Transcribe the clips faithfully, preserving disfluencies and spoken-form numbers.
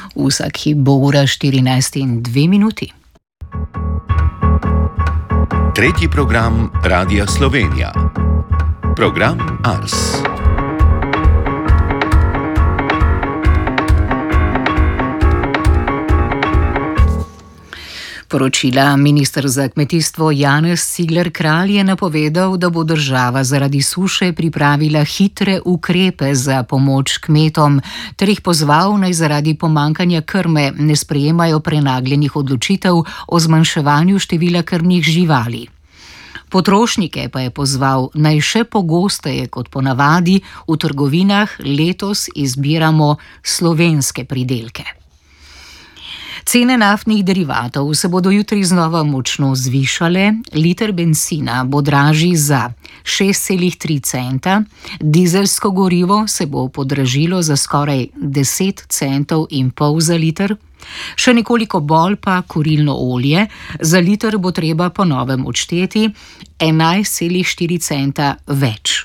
Vsak hip bo ura štirinajst in dve minuti. Tretji program Radia Slovenija. Program Ars. Poročila minister za kmetijstvo Janez Cigler Kralj je napovedal, da bo država zaradi suše pripravila hitre ukrepe za pomoč kmetom, ter jih pozval, naj zaradi pomankanja krme ne sprejemajo prenagljenih odločitev o zmanjševanju števila krmnih živali. Potrošnike pa je pozval, naj še pogosteje kot ponavadi v trgovinah letos izbiramo slovenske pridelke. Cene naftnih derivatov se bodo jutri znova močno zvišale, liter bencina bo dražji za šest celih tri centa, dizelsko gorivo se bo podražilo za skoraj deset centov in pol za liter, še nekoliko bolj pa kurilno olje, za liter bo treba po novem odšteti enajst celih štiri centa več.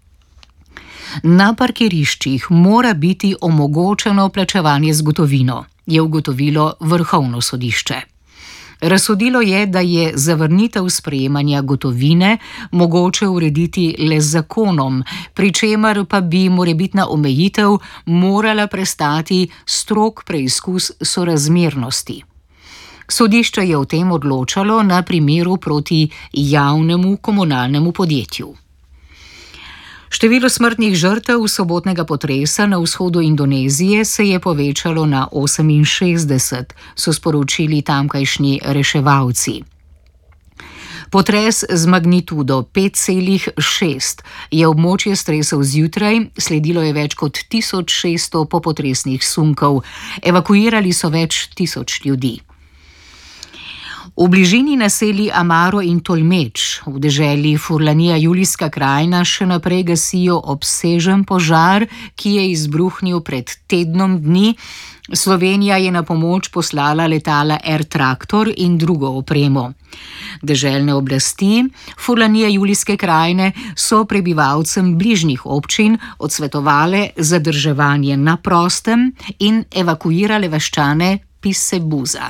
Na parkiriščih mora biti omogočeno plačevanje z gotovino, je ugotovilo Vrhovno sodišče. Razsodilo je, da je zavrnitev sprejemanja gotovine mogoče urediti le z zakonom, pri čemer pa bi morebitna omejitev morala prestati strog preizkus sorazmernosti. Sodišče je o tem odločalo na primeru proti javnemu komunalnemu podjetju. Število smrtnih žrtev sobotnega potresa na vzhodu Indonezije se je povečalo na oseminšestdeset, so sporočili tamkajšnji reševalci. Potres z magnitudo pet celih šest je območje stresel zjutraj, sledilo je več kot tisoč šeststo popotresnih sunkov, evakuirali so več tisoč ljudi. V bližini naselij Amaro in Tolmeč v deželi Furlanija Julijska krajina še naprej gasijo obsežen požar, ki je izbruhnil pred tednom dni. Slovenija je na pomoč poslala letala Air Tractor in drugo opremo. Deželne oblasti Furlanije Julijske krajine so prebivalcem bližnjih občin odsvetovale zadrževanje na prostem in evakuirale vaščane Pisebuza.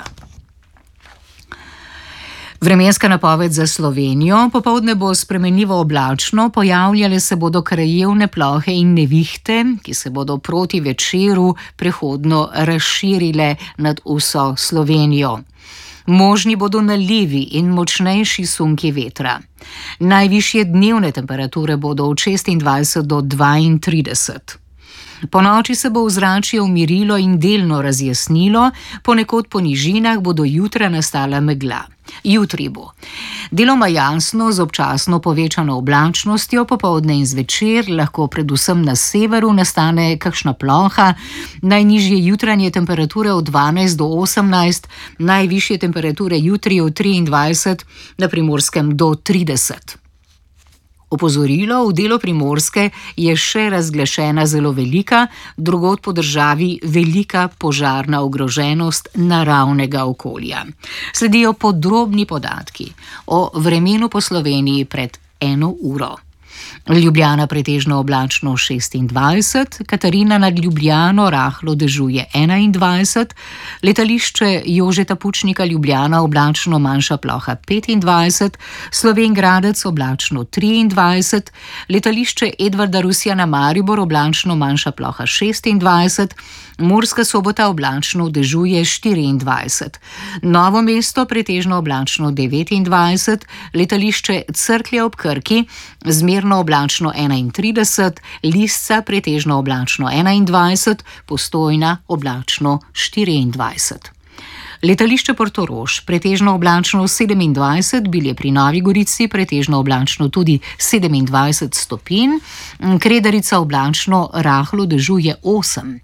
Vremenska napoved za Slovenijo: popoldne bo spremenljivo oblačno, pojavljale se bodo krajevne plohe in nevihte, ki se bodo proti večeru prehodno razširile nad vso Slovenijo. Možni bodo nalivi in močnejši sunki vetra. Najvišje dnevne temperature bodo od šestindvajset do dvaintrideset. Po noči se bo ozračje umirilo in delno razjasnilo, ponekod po nižinah bo do jutra nastala megla. Jutri bo deloma jasno z občasno povečano oblačnostjo, popoldne in zvečer lahko predvsem na severu nastane kakšna ploha, najnižje jutranje temperature od dvanajst do osemnajst, najvišje temperature jutri od triindvajset, na Primorskem do trideset. Opozorilo: v delu Primorske je še razglašena zelo velika, drugod po državi velika požarna ogroženost naravnega okolja. Sledijo podrobni podatki o vremenu po Sloveniji pred eno uro. Ljubljana pretežno oblačno šestindvajset, Katarina nad Ljubljano rahlo dežuje enaindvajset, letališče Jožeta Pučnika Ljubljana oblačno manjša ploha petindvajset, Slovenj Gradec oblačno triindvajset, letališče Edvarda Rusjana Maribor oblačno manjša ploha šestindvajset, Murska Sobota oblačno dežuje štiriindvajset, Novo mesto pretežno oblačno devetindvajset, letališče Cerklje ob Krki zmerno oblačno enaintrideset, Lisca pretežno oblačno enaindvajset, Postojna oblačno štiriindvajset. Letališče Portorož pretežno oblačno sedemindvajset, Bilje pri Novi Gorici pretežno oblačno tudi sedemindvajset stopinj, Kredarica oblačno rahlo dežuje osem.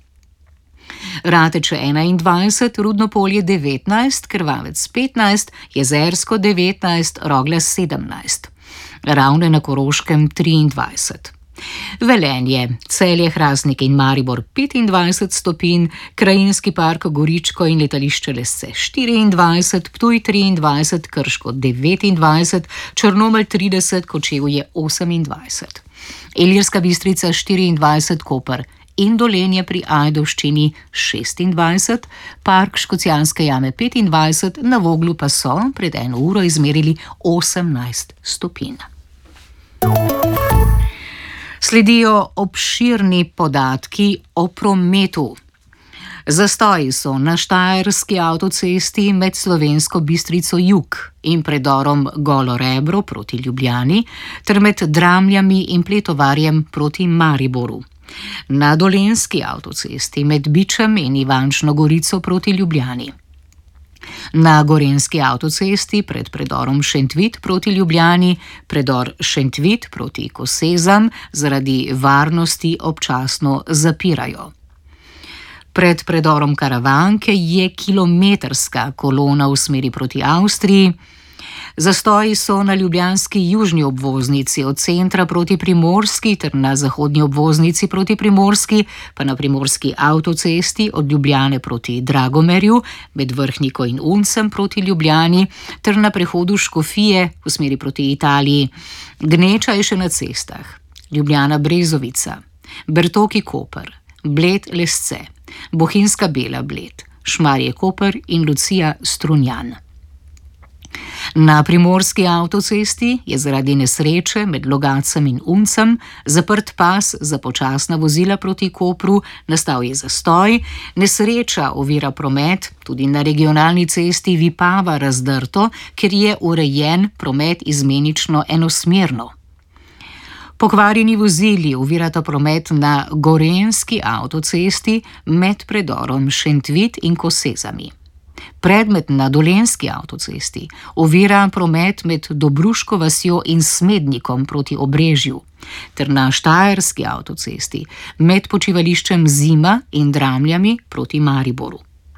Rateče enaindvajset, Rudnopolje devetnajst, Krvavec petnajst, Jezersko devetnajst, Rogla sedemnajst. Ravne na Koroškem triindvajset. Velenje, Celje, Hrastnik in Maribor petindvajset stopinj, Krajinski park Goričko in letališče Lesce štiriindvajset, Ptuj triindvajset, Krško devetindvajset, Črnomelj trideset, Kočevje osemindvajset. Ilirska Bistrica štiriindvajset, Koper in Dolenje pri Ajdovščini šestindvajset, park Škocjanske jame petindvajset, na Voglu pa so pred eno uro izmerili osemnajst stopinj. Sledijo obširni podatki o prometu. Zastoji so na Štajerski avtocesti med Slovensko Bistrico jug in predorom Golo Rebro proti Ljubljani ter med Dramljami in Pletovarjem proti Mariboru. Na Dolenjski avtocesti med Bičem in Ivančno Gorico proti Ljubljani. Na Gorenjski avtocesti pred predorom Šentvit proti Ljubljani, predor Šentvit proti Kosezam zaradi varnosti občasno zapirajo. Pred predorom Karavanke je kilometrska kolona v smeri proti Avstriji. Zastoji so na ljubljanski južni obvoznici od centra proti Primorski ter na zahodnji obvoznici proti Primorski, pa na primorski avtocesti od Ljubljane proti Dragomerju, med Vrhniko in Uncem proti Ljubljani ter na prehodu Škofije v smeri proti Italiji. Gneča je še na cestah: Ljubljana Brezovica, Bertoki Koper, Bled Lesce, Bohinjska Bela Bled, Šmarje Koper in Lucija Strunjan. Na primorski avtocesti je zaradi nesreče med Logacem in Uncem zaprt pas za počasna vozila proti Kopru, nastal je zastoj, nesreča ovira promet tudi na regionalni cesti Vipava-Razdrto, ker je urejen promet izmenično enosmerno. Pokvarjeni vozili ovirata promet na Gorenjski avtocesti med predorom Šentvit in Kosezami. Predmet na Dolenjski avtocesti ovira promet med Dobruško vasjo in Smednikom proti Obrežju, ter na Štajerski avtocesti med počivališčem Zima in Dramljami proti Mariboru.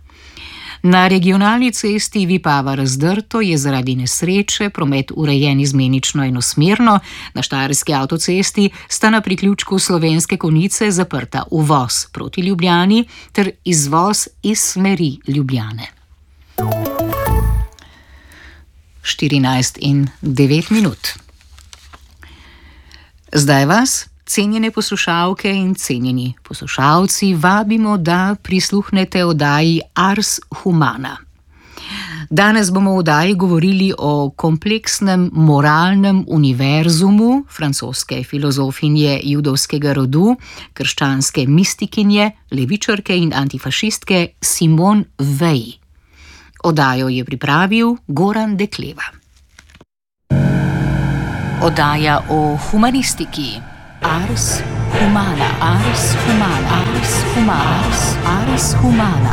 Na regionalni cesti Vipava-Razdrto je zaradi nesreče promet urejen izmenično enosmerno, na Štajerski avtocesti sta na priključku Slovenske Konjice zaprta uvoz proti Ljubljani ter izvoz iz smeri Ljubljane. štirinajst in devet minut. Zdaj vas, cenjene poslušalke in cenjeni poslušalci, vabimo, da prisluhnete oddaji Ars Humana. Danes bomo v oddaji govorili o kompleksnem moralnem univerzumu francoske filozofinje judovskega rodu, krščanske mistikinje, levičarke in antifašistke Simone Weil. Oddajo je pripravil Goran Dekleva. Oddaja o humanistiki. Ars Humana, Ars Humana, Ars Humana, Ars Humana.